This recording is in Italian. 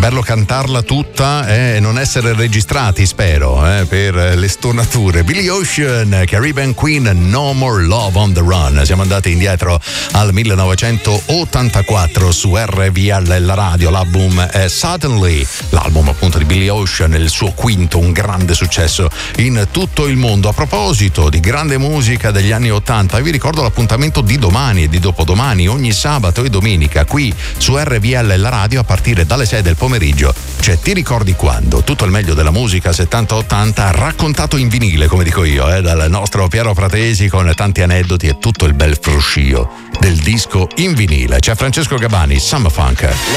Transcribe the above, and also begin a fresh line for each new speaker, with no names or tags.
bello cantarla tutta e non essere registrati, spero, per le stonature. Billy Ocean, Caribbean Queen, No More Love on the Run. Siamo andati indietro al 1984 su RVL la radio. L'album è Suddenly, l'album appunto di Billy Ocean, il suo quinto, un grande successo in tutto il mondo. A proposito di grande musica degli anni 80, vi ricordo l'appuntamento di domani e di dopodomani, ogni sabato e domenica qui su RVL la radio a partire dalle 6 del pomeriggio. Cioè, ti ricordi quando? Tutto il meglio della musica 70-80 raccontato in vinile, come dico io, dal nostro Piero Fratesi, con tanti aneddoti e tutto il bel fruscio del disco in vinile. C'è Francesco Gabani, Summer Funk.